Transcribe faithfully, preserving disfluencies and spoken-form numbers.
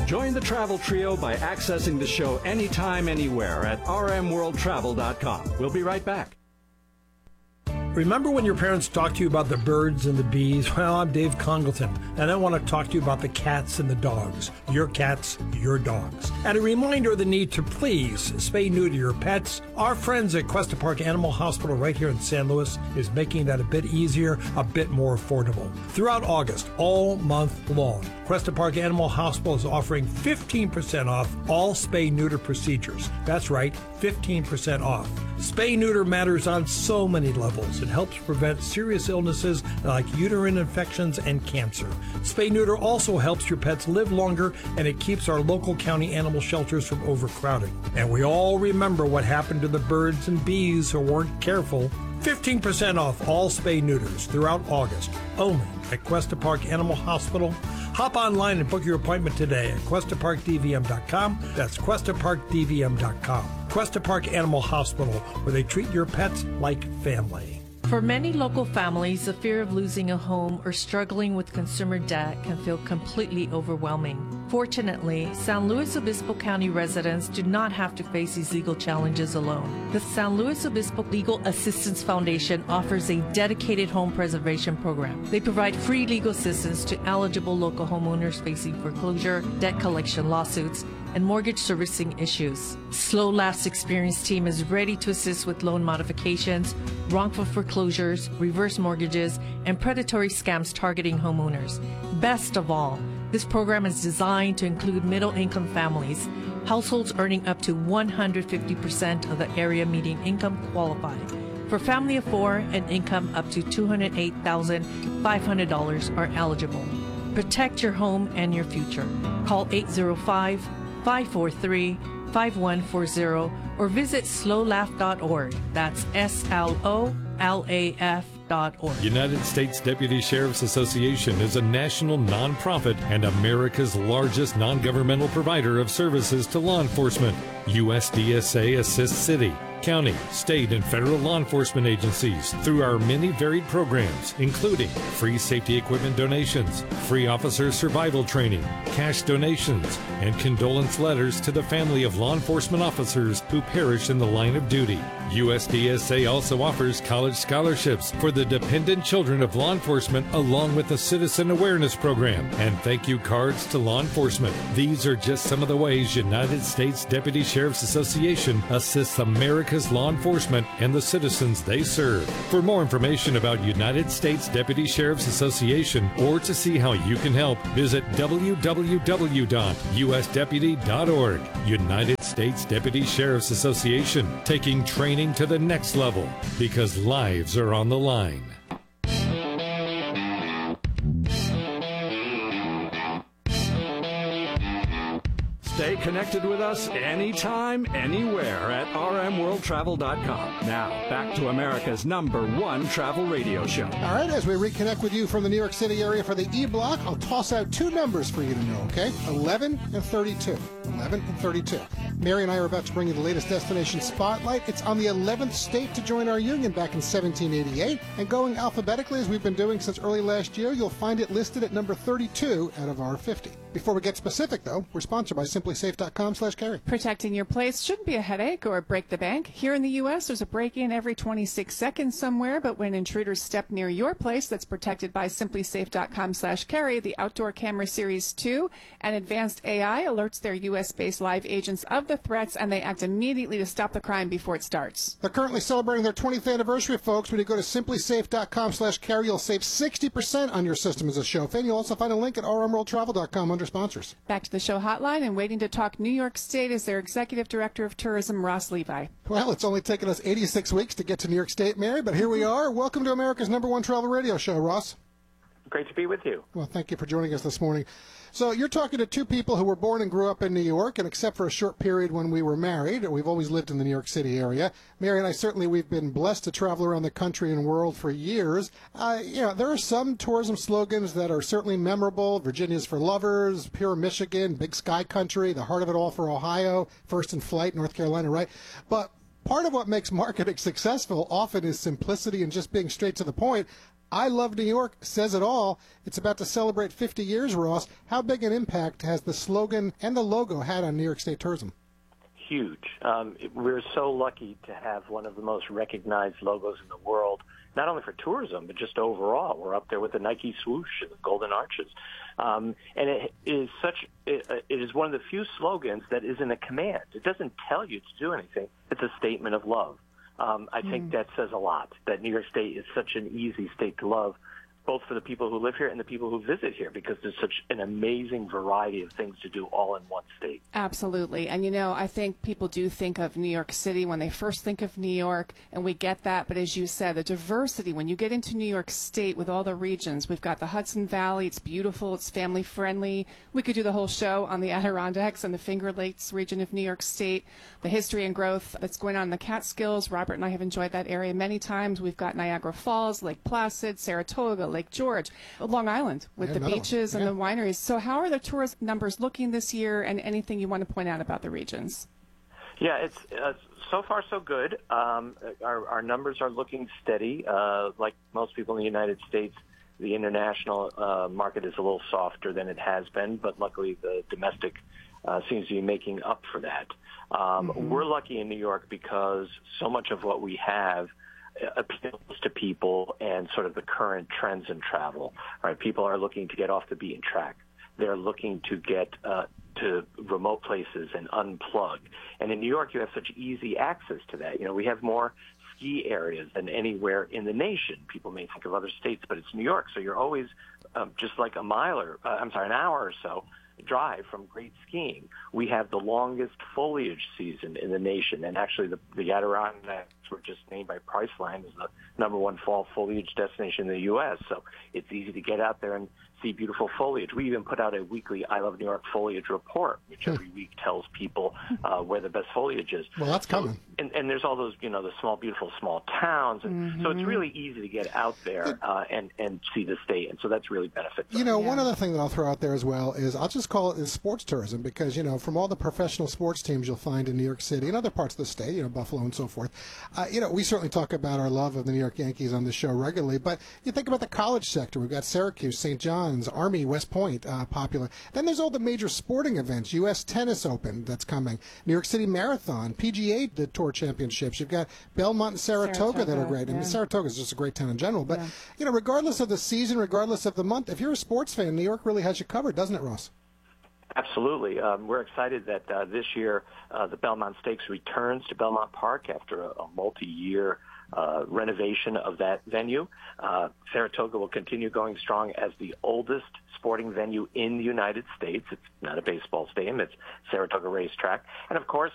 Join the Travel Trio by accessing the show anytime, anywhere at r m world travel dot com. We'll be right back. Remember when your parents talked to you about the birds and the bees? Well, I'm Dave Congleton, and I want to talk to you about the cats and the dogs. Your cats, your dogs. And a reminder of the need to please spay neuter your pets. Our friends at Cuesta Park Animal Hospital right here in San Luis is making that a bit easier, a bit more affordable. Throughout August, all month long, Cuesta Park Animal Hospital is offering fifteen percent off all spay-neuter procedures. That's right, fifteen percent off. Spay-neuter matters on so many levels. It helps prevent serious illnesses like uterine infections and cancer. Spay-neuter also helps your pets live longer, and it keeps our local county animal shelters from overcrowding. And we all remember what happened to the birds and bees who weren't careful. fifteen percent off all spay-neuters throughout August, only at Cuesta Park Animal Hospital. Hop online and book your appointment today at cuesta park d v m dot com. That's cuesta park d v m dot com. Cuesta Park Animal Hospital, where they treat your pets like family. For many local families, the fear of losing a home or struggling with consumer debt can feel completely overwhelming. Fortunately, San Luis Obispo County residents do not have to face these legal challenges alone. The San Luis Obispo Legal Assistance Foundation offers a dedicated home preservation program. They provide free legal assistance to eligible local homeowners facing foreclosure, debt collection lawsuits, and mortgage servicing issues. Slow Laugh's experienced team is ready to assist with loan modifications, wrongful foreclosures, reverse mortgages, and predatory scams targeting homeowners. Best of all, this program is designed to include middle-income families. Households earning up to one hundred fifty percent of the area median income qualify. For family of four, an income up to two hundred eight thousand five hundred dollars are eligible. Protect your home and your future. Call eight zero five, five four three, five one four zero or visit slow laugh dot org. That's S L O L A F dot org. United States Deputy Sheriff's Association is a national nonprofit and America's largest non-governmental provider of services to law enforcement. U S D S A assists city, county, state, and federal law enforcement agencies through our many varied programs, including free safety equipment donations, free officer survival training, cash donations, and condolence letters to the family of law enforcement officers who perished in the line of duty. U S D S A also offers college scholarships for the dependent children of law enforcement, along with a citizen awareness program and thank you cards to law enforcement. These are just some of the ways United States Deputy Sheriff's Association assists America's law enforcement and the citizens they serve. For more information about United States Deputy Sheriff's Association or to see how you can help, visit w w w dot u s deputy dot org. United States Deputy Sheriff's Association, taking training to the next level because lives are on the line. Stay connected with us anytime, anywhere at r m world travel dot com. Now, back to America's number one travel radio show. All right, as we reconnect with you from the New York City area for the E-Block, I'll toss out two numbers for you to know, okay? eleven and thirty-two. eleven and thirty-two. Mary and I are about to bring you the latest destination spotlight. It's on the eleventh state to join our union back in seventeen eighty-eight. And going alphabetically, as we've been doing since early last year, you'll find it listed at number thirty-two out of our fifty. Before we get specific, though, we're sponsored by simply safe dot com slash carry. Protecting your place shouldn't be a headache or break the bank. Here in the U S, there's a break-in every twenty-six seconds somewhere, but when intruders step near your place that's protected by simply safe dot com slash carry, the Outdoor Camera Series two and advanced A I alerts their U S-based live agents of the threats, and they act immediately to stop the crime before it starts. They're currently celebrating their twentieth anniversary, folks. When you go to simply safe dot com slash carry, you'll save sixty percent on your system as a show fan. You'll also find a link at r m world travel dot com under sponsors. Back to the show hotline, and waiting to talk New York State is their Executive Director of Tourism, Ross Levi. Well, it's only taken us eighty-six weeks to get to New York State, Mary, but here we are. Welcome to America's number one travel radio show, Ross. Great to be with you. Well, thank you for joining us this morning. So you're talking to two people who were born and grew up in New York, and except for a short period when we were married, we've always lived in the New York City area. Mary and I, certainly, we've been blessed to travel around the country and world for years. Uh, you know, there are some tourism slogans that are certainly memorable. Virginia's for lovers, Pure Michigan, Big Sky Country, the heart of it all for Ohio, First in Flight, North Carolina, right? But part of what makes marketing successful often is simplicity and just being straight to the point. I Love New York says it all. It's about to celebrate fifty years, Ross. How big an impact has the slogan and the logo had on New York State tourism? Huge. Um, we're so lucky to have one of the most recognized logos in the world, not only for tourism, but just overall. We're up there with the Nike swoosh and the Golden Arches. Um, and it is such, it, it is one of the few slogans that isn't a command. It doesn't tell you to do anything. It's a statement of love. Um, I think mm. that says a lot, that New York State is such an easy state to love, both for the people who live here and the people who visit here, because there's such an amazing variety of things to do all in one state. Absolutely. And, you know, I think people do think of New York City when they first think of New York, and we get that. But as you said, the diversity, when you get into New York State with all the regions, we've got the Hudson Valley. It's beautiful. It's family friendly. We could do the whole show on the Adirondacks and the Finger Lakes region of New York State, the history and growth that's going on in the Catskills. Robert and I have enjoyed that area many times. We've got Niagara Falls, Lake Placid, Saratoga, Lake George, Long Island with yeah, the beaches yeah. and the wineries. So how are the tourist numbers looking this year, and anything you want to point out about the regions? Yeah, it's uh, so far so good. Um, our, our numbers are looking steady. Uh, like most people in the United States, the international uh, market is a little softer than it has been, but luckily the domestic uh, seems to be making up for that. Um, mm-hmm. We're lucky in New York because so much of what we have appeals to people and sort of the current trends in travel. Right? People are looking to get off the beaten track. They're looking to get uh, to remote places and unplug. And in New York, you have such easy access to that. You know, we have more ski areas than anywhere in the nation. People may think of other states, but it's New York, so you're always um, just like a mile or, uh, I'm sorry, an hour or so drive from great skiing. We have the longest foliage season in the nation, and actually the, the Adirondacks were just named by Priceline as the number one fall foliage destination in the U S, so it's easy to get out there and see beautiful foliage. We even put out a weekly I Love New York foliage report, which every week tells people uh, where the best foliage is. Well, that's coming. So, and, and there's all those, you know, the small, beautiful small towns. And mm-hmm. so it's really easy to get out there uh, and, and see the state. And so that's really beneficial. You know, yeah. one other thing that I'll throw out there as well is I'll just call it is sports tourism, because, you know, from all the professional sports teams you'll find in New York City and other parts of the state, you know, Buffalo and so forth, uh, you know, we certainly talk about our love of the New York Yankees on this show regularly, but you think about the college sector. We've got Syracuse, Saint John's, Army, West Point, uh, popular. Then there's all the major sporting events, U S Tennis Open that's coming, New York City Marathon, P G A the Tour Championships. You've got Belmont and Saratoga, Saratoga that are great. Yeah. I mean, Saratoga is just a great town in general. But, yeah. you know, regardless of the season, regardless of the month, if you're a sports fan, New York really has you covered, doesn't it, Ross? Absolutely. Um, we're excited that uh, this year uh, the Belmont Stakes returns to Belmont Park after a, a multi-year uh, renovation of that venue. Uh, Saratoga will continue going strong as the oldest sporting venue in the United States. It's not a baseball stadium. It's Saratoga Racetrack. And, of course,